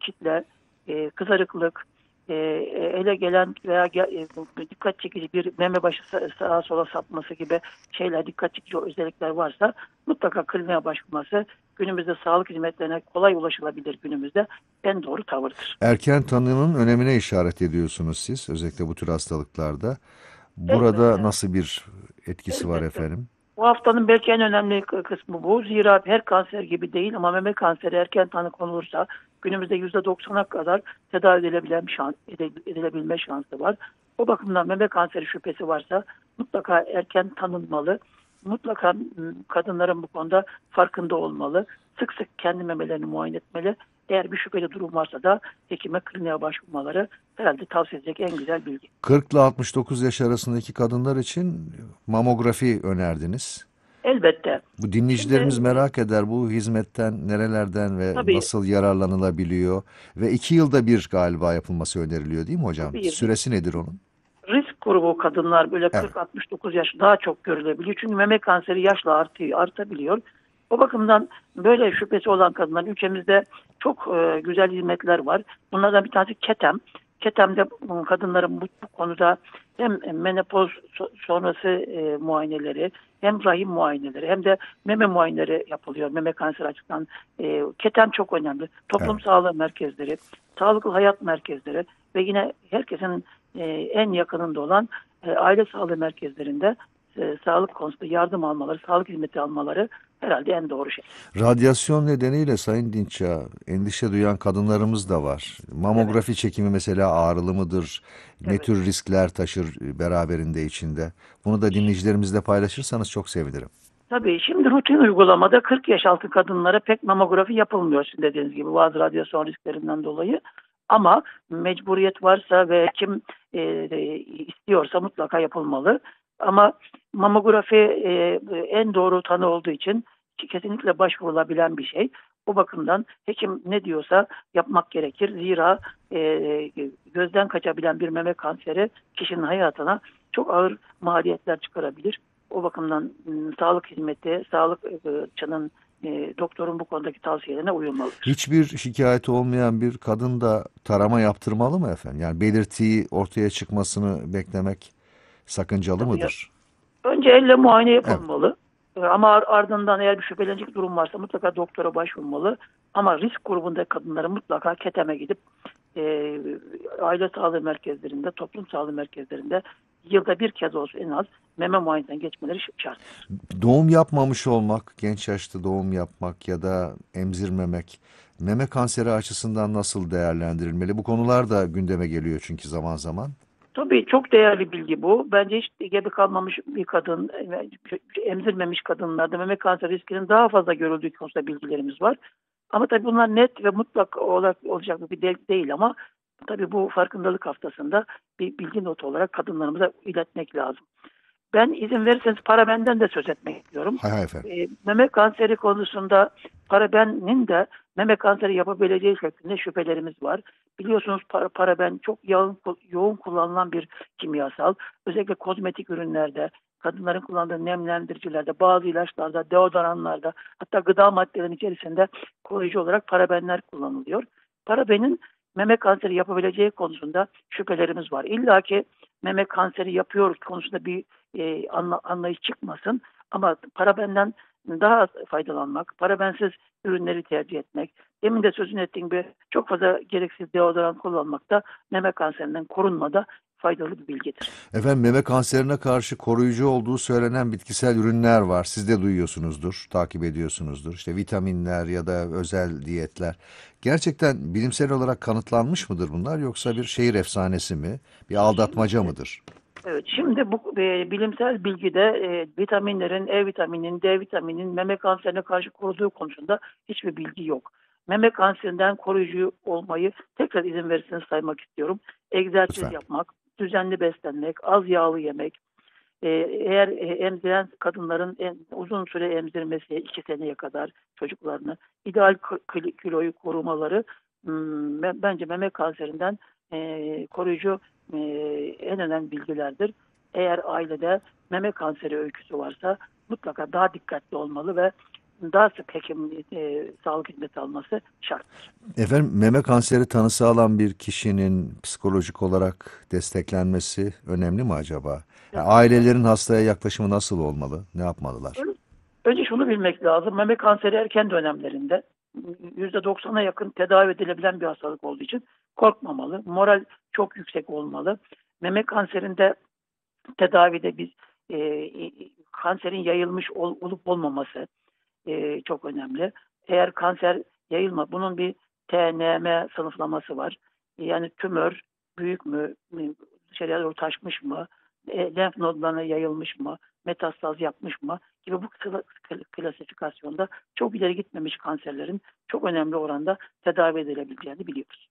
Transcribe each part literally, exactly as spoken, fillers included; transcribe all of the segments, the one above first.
kitle, e, kızarıklık, e, ele gelen veya e, dikkat çekici bir meme başı sağa sola sapması gibi şeyler, dikkat çekici özellikler varsa mutlaka kliniğe başvurması günümüzde sağlık hizmetlerine kolay ulaşılabilir günümüzde en doğru tavırdır. Erken tanının önemine işaret ediyorsunuz siz, özellikle bu tür hastalıklarda. Burada Elbette, nasıl bir etkisi var elbette. efendim? Bu haftanın belki en önemli kısmı bu. Zira her kanser gibi değil ama meme kanseri erken tanı konulursa günümüzde yüzde doksana kadar tedavi edilebilen şans, edilebilme şansı var. O bakımdan meme kanseri şüphesi varsa mutlaka erken tanınmalı. Mutlaka kadınların bu konuda farkında olmalı. Sık sık kendi memelerini muayene etmeli. Eğer bir şüpheli durum varsa da hekime, kliniğe başvurmaları herhalde tavsiye edecek en güzel bilgi. kırk ile altmış dokuz yaş arasındaki kadınlar için mamografi önerdiniz. Elbette. Bu Şimdi dinleyicilerimiz e, merak eder, bu hizmetten nerelerden ve tabii nasıl yararlanılabiliyor ve iki yılda bir galiba yapılması öneriliyor değil mi hocam? tabii Süresi nedir onun? risk grubu kadınlar böyle Evet. kırk altmış dokuz yaş daha çok görülebiliyor. Çünkü meme kanseri yaşla artıyor, artabiliyor. O bakımdan böyle şüphesi olan kadınlar ülkemizde çok e, güzel hizmetler var. Bunlardan bir tanesi Ketem. Ketem'de bu kadınların bu, bu konuda hem menopoz so- sonrası e, muayeneleri, hem rahim muayeneleri, hem de meme muayeneleri yapılıyor. Meme kanseri açısından e, Ketem çok önemli. Toplum Evet. sağlığı merkezleri, sağlıklı hayat merkezleri ve yine herkesin e, en yakınında olan e, aile sağlığı merkezlerinde e, sağlık konusunda yardım almaları, sağlık hizmeti almaları herhalde en doğru şey. Radyasyon nedeniyle Sayın Dinç'a endişe duyan kadınlarımız da var. Evet, Mamografi çekimi mesela ağrılı mıdır? Ne evet. tür riskler taşır beraberinde içinde? Bunu da dinleyicilerimizle paylaşırsanız çok sevinirim. Tabii şimdi rutin uygulamada kırk yaş altı kadınlara pek mamografi yapılmıyor sizin dediğiniz gibi bazı radyasyon risklerinden dolayı. Ama mecburiyet varsa ve kim e, e, istiyorsa mutlaka yapılmalı. Ama mamografi e, en doğru tanı olduğu için kesinlikle başvurulabilen bir şey. O bakımdan hekim ne diyorsa yapmak gerekir. Zira e, gözden kaçabilen bir meme kanseri kişinin hayatına çok ağır maliyetler çıkarabilir. O bakımdan ım, sağlık hizmeti, sağlıkçının, e, doktorun bu konudaki tavsiyelerine uyulmalıdır. Hiçbir şikayeti olmayan bir kadın da tarama yaptırmalı mı efendim? Yani belirtiyi ortaya çıkmasını beklemek sakıncalı Tabii ya, mıdır? önce elle muayene Evet. yapılmalı. E, Ama ar- ardından eğer bir şüphelenecek durum varsa mutlaka doktora başvurmalı. Ama risk grubunda kadınların mutlaka keteme gidip e, aile sağlığı merkezlerinde, toplum sağlığı merkezlerinde yılda bir kez olsun en az meme muayenesinden geçmeleri şart. Doğum yapmamış olmak, genç yaşta doğum yapmak ya da emzirmemek, meme kanseri açısından nasıl değerlendirilmeli? Bu konular da gündeme geliyor çünkü zaman zaman. Tabii çok değerli bilgi bu. Bence hiç gebe kalmamış bir kadın, emzirmemiş kadınlarda meme kanseri riskinin daha fazla görüldüğü konusunda bilgilerimiz var. Ama tabii bunlar net ve mutlak olarak olacak bir de değil ama tabii bu farkındalık haftasında bir bilgi notu olarak kadınlarımıza iletmek lazım. Ben izin verirseniz parabenden de söz etmek istiyorum. Hay hay efendim. E, meme kanseri konusunda parabenin de meme kanseri yapabileceği şeklinde şüphelerimiz var. Biliyorsunuz para, paraben çok yoğun, yoğun kullanılan bir kimyasal. Özellikle kozmetik ürünlerde, kadınların kullandığı nemlendiricilerde, bazı ilaçlarda, deodoranlarda, hatta gıda maddelerinin içerisinde koruyucu olarak parabenler kullanılıyor. Parabenin meme kanseri yapabileceği konusunda şüphelerimiz var. İlla ki meme kanseri yapıyor konusunda bir e, anla, anlayış çıkmasın. Ama parabenden daha az faydalanmak, parabensiz ürünleri tercih etmek, demin de sözünü ettiğim gibi çok fazla gereksiz deodorant kullanmak da meme kanserinden korunmada faydalı bir bilgidir. Efendim meme kanserine karşı koruyucu olduğu söylenen bitkisel ürünler var. Siz de duyuyorsunuzdur, takip ediyorsunuzdur. İşte vitaminler ya da özel diyetler. Gerçekten bilimsel olarak kanıtlanmış mıdır bunlar yoksa bir şehir efsanesi mi, bir aldatmaca Şimdi, mıdır? evet, şimdi bu e, bilimsel bilgide e, vitaminlerin, E vitaminin, D vitaminin meme kanserine karşı koruduğu konusunda hiçbir bilgi yok. Meme kanserinden koruyucu olmayı tekrar izin verirseniz saymak istiyorum. Egzersiz Lütfen. yapmak, düzenli beslenmek, az yağlı yemek, e, eğer e, emziren kadınların en uzun süre emzirmesi iki seneye kadar çocuklarını, ideal k- kiloyu korumaları hmm, ben- bence meme kanserinden e, koruyucu e, en önemli bilgilerdir. Eğer ailede meme kanseri öyküsü varsa mutlaka daha dikkatli olmalı ve daha sık hekim e, sağlık hizmeti alması şart. Efendim, meme kanseri tanısı alan bir kişinin psikolojik olarak desteklenmesi önemli mi acaba? Yani Kesinlikle. ailelerin hastaya yaklaşımı nasıl olmalı? Ne yapmalılar? Önce şunu bilmek lazım. Meme kanseri erken dönemlerinde yüzde doksana yakın tedavi edilebilen bir hastalık olduğu için korkmamalı. Moral çok yüksek olmalı. Meme kanserinde tedavide biz e, kanserin yayılmış ol, olup olmaması e, çok önemli. Eğer kanser yayılma, bunun bir T N M sınıflaması var. Yani tümör büyük mü, dışarıya doğru taşmış mı, e, lenf nodlarına yayılmış mı, metastaz yapmış mı gibi bu klasifikasyonda çok ileri gitmemiş kanserlerin çok önemli oranda tedavi edilebileceğini biliyoruz.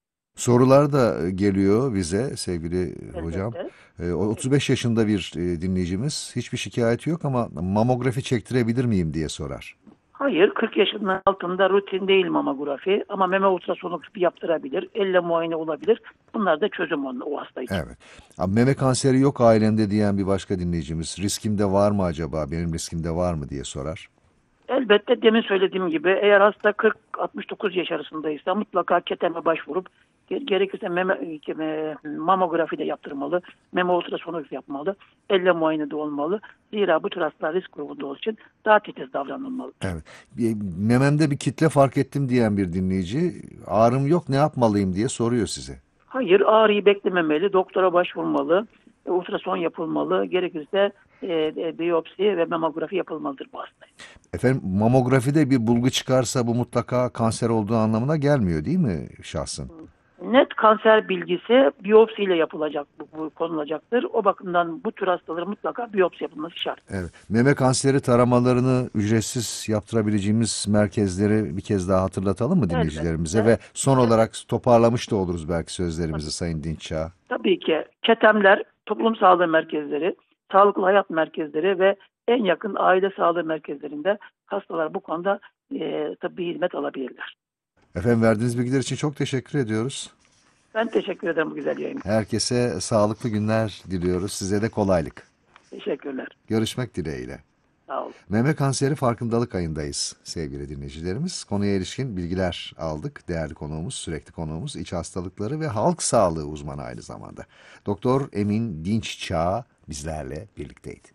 Sorular da geliyor bize sevgili hocam. Elbette. Ee, o otuz beş yaşında bir e, dinleyicimiz, hiçbir şikayeti yok ama mamografi çektirebilir miyim diye sorar. Hayır, kırk yaşının altında rutin değil mamografi ama meme ultrasonografi yaptırabilir, elle muayene olabilir. Bunlar da çözüm onun, o hasta için. Evet. Abi, meme kanseri yok ailemde diyen bir başka dinleyicimiz, riskimde var mı acaba, benim riskimde var mı diye sorar. Elbette demin söylediğim gibi eğer hasta kırk altmış dokuz yaş arasındaysa mutlaka keteme başvurup gerekirse meme, e, mamografi de yaptırmalı, meme ultrasonografi yapmalı, elle muayene de olmalı. Zira bu tür hastalar risk grubunda olduğu için daha titiz davranılmalı. Evet. Bir- Mememde bir kitle fark ettim diyen bir dinleyici, ağrım yok ne yapmalıyım diye soruyor size. Hayır, ağrıyı beklememeli, doktora başvurmalı, e, ultrason yapılmalı, gerekirse e, e, biyopsi ve mamografi yapılmalıdır bu hastaya. Efendim, mamografide bir bulgu çıkarsa bu mutlaka kanser olduğu anlamına gelmiyor değil mi şahsın? Net kanser bilgisi biyopsiyle yapılacak, bu, bu konulacaktır. O bakımdan bu tür hastaların mutlaka biyopsi yapılması şart. Evet. Meme kanseri taramalarını ücretsiz yaptırabileceğimiz merkezleri bir kez daha hatırlatalım mı dinleyicilerimize Elbette. ve son olarak toparlamış da oluruz belki sözlerimizi Sayın Dinçağ. Tabii ki ketemler, toplum sağlığı merkezleri, sağlıklı hayat merkezleri ve en yakın aile sağlığı merkezlerinde hastalar bu konuda e, tıbbi hizmet alabilirler. Efendim, verdiğiniz bilgiler için çok teşekkür ediyoruz. Ben teşekkür ederim bu güzel yayın. Herkese sağlıklı günler diliyoruz. Size de kolaylık. Teşekkürler. Görüşmek dileğiyle. Sağ olun. Meme kanseri farkındalık ayındayız sevgili dinleyicilerimiz. Konuya ilişkin bilgiler aldık. Değerli konuğumuz, sürekli konuğumuz, iç hastalıkları ve halk sağlığı uzmanı aynı zamanda. Doktor Emin Dinççağ bizlerle birlikteydi.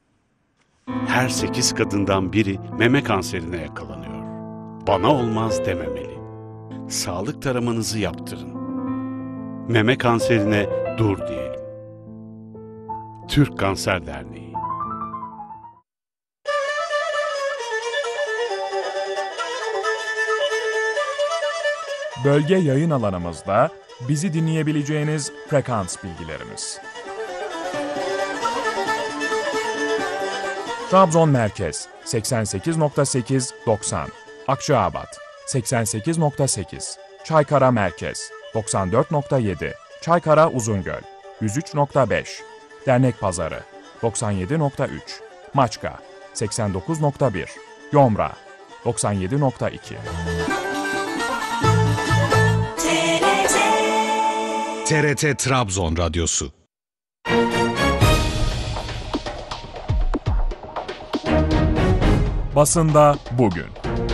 Her sekiz kadından biri meme kanserine yakalanıyor. Bana olmaz dememeli. Sağlık taramanızı yaptırın. Meme kanserine dur diyelim. Türk Kanser Derneği. Bölge yayın alanımızda bizi dinleyebileceğiniz frekans bilgilerimiz. Trabzon Merkez seksen sekiz nokta sekiz doksan, Akçaabat seksen sekiz nokta sekiz, Çaykara Merkez doksan dört nokta yedi, Çaykara Uzungöl yüz üç nokta beş, Dernek Pazarı doksan yedi nokta üç, Maçka seksen dokuz nokta bir, Yomra doksan yedi nokta iki. T R T Trabzon Radyosu. Basında bugün.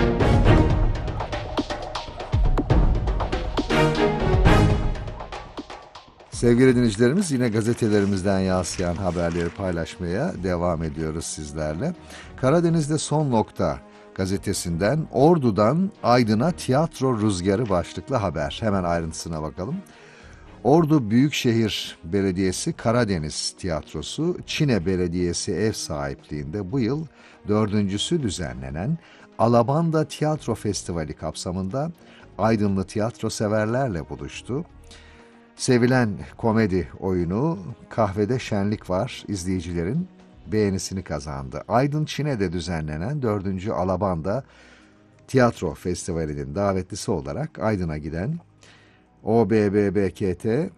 Sevgili dinleyicilerimiz, yine gazetelerimizden yansıyan haberleri paylaşmaya devam ediyoruz sizlerle. Karadeniz'de Son Nokta gazetesinden Ordu'dan Aydın'a tiyatro rüzgarı başlıklı haber. Hemen ayrıntısına bakalım. Ordu Büyükşehir Belediyesi Karadeniz Tiyatrosu, Çine Belediyesi ev sahipliğinde bu yıl dördüncüsü düzenlenen Alabanda Tiyatro Festivali kapsamında Aydınlı tiyatro severlerle buluştu. Sevilen komedi oyunu Kahvede Şenlik Var izleyicilerin beğenisini kazandı. Aydın Çine'de düzenlenen dördüncü Alabanda Tiyatro Festivali'nin davetlisi olarak Aydın'a giden O B B B K T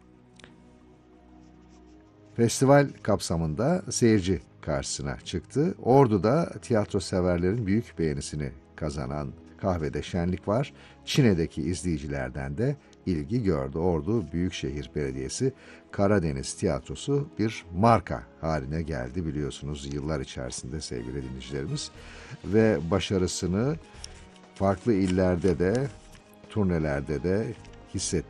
festival kapsamında seyirci karşısına çıktı. Ordu'da tiyatro severlerin büyük beğenisini kazanan Kahvede Şenlik Var, Çine'deki izleyicilerden de ilgi gördü. Ordu Büyükşehir Belediyesi Karadeniz Tiyatrosu bir marka haline geldi biliyorsunuz yıllar içerisinde sevgili dinleyicilerimiz. Ve başarısını farklı illerde de, turnelerde de hissettik.